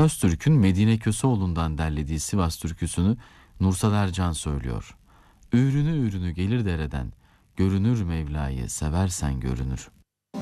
Öztürk'ün Medine Köseoğlu'ndan derlediği Sivas türküsünü Nursel Ercan söylüyor. Ürünü ürünü gelir dereden, görünür Mevla'yı seversen görünür.